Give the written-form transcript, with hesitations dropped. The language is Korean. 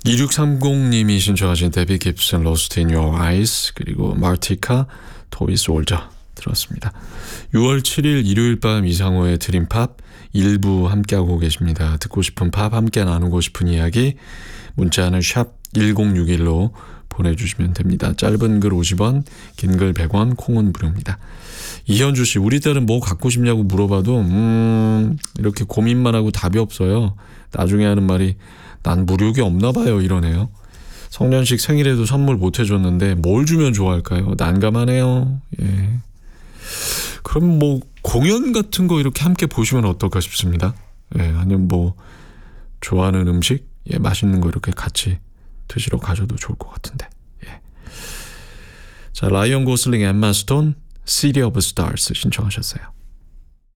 2630님이 신청하신 데비 깁슨 Lost in Your Eyes, 그리고 마르티카 토이 솔저 들었습니다. 6월 7일 일요일 밤 이상호의 드림팝 일부 함께하고 계십니다. 듣고 싶은 팝, 함께 나누고 싶은 이야기 문자는 샵 1061로 보내주시면 됩니다. 짧은 글 50원, 긴 글 100원, 콩은 무료입니다. 이현주 씨, 우리 딸은 뭐 갖고 싶냐고 물어봐도 이렇게 고민만 하고 답이 없어요. 나중에 하는 말이 난 무력이 없나 봐요 이러네요. 성년식 생일에도 선물 못 해줬는데 뭘 주면 좋아할까요? 난감하네요. 예. 그럼 뭐 공연 같은 거 이렇게 함께 보시면 어떨까 싶습니다. 예, 아니면 뭐 좋아하는 음식, 예, 맛있는 거 이렇게 같이 드시러 가셔도 좋을 것 같은데. 예. 자, 라이언 고슬링, 엠마 스톤, City of Stars 신청하셨어요.